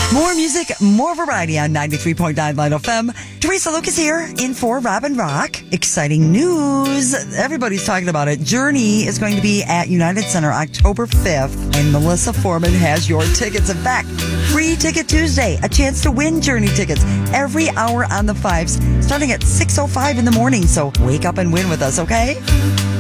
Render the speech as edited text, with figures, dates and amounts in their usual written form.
More music, more variety on 93.9 Light FM. Teresa Lucas here, in for Robin Rock. Exciting news. Everybody's talking about it. Journey is going to be at United Center October 5th, and Melissa Foreman has your tickets. In fact, Free Ticket Tuesday, a chance to win Journey tickets every hour on the 5s, starting at 6:05 in the morning. So wake up and win with us, okay?